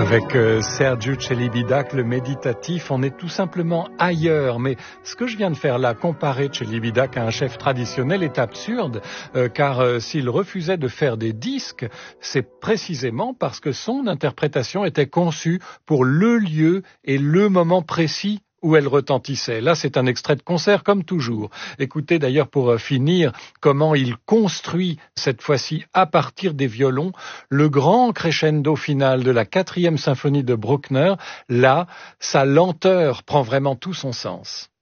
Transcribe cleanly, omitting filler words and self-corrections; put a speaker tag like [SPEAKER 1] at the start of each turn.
[SPEAKER 1] Avec Sergiu Celibidache, le méditatif, on est tout simplement ailleurs. Mais ce que je viens de faire là, comparer Celibidache à un chef traditionnel, est absurde, car s'il refusait de faire des disques, c'est précisément parce que son interprétation était conçue pour le lieu et le moment précis où elle retentissait. Là, c'est un extrait de concert, comme toujours. Écoutez d'ailleurs, pour finir, comment il construit, cette fois-ci à partir des violons, le grand crescendo final de la 4e symphonie de Bruckner. Là, sa lenteur prend vraiment tout son sens.